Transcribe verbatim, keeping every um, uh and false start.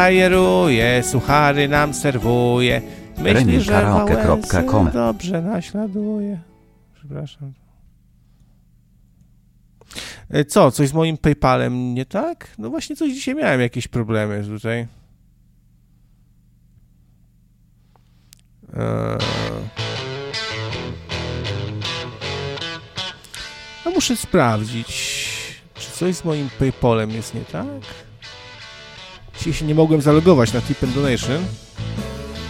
Bajeruje, suchary nam serwuje. Myśli, że remikaraoke kropka com. Wałęsy dobrze naśladuje. Przepraszam. Co? Coś z moim PayPalem nie tak? No właśnie coś dzisiaj miałem jakieś problemy tutaj. Eee... No muszę sprawdzić, czy coś z moim PayPalem jest nie tak? Dzisiaj się nie mogłem zalogować na Tip and Donation.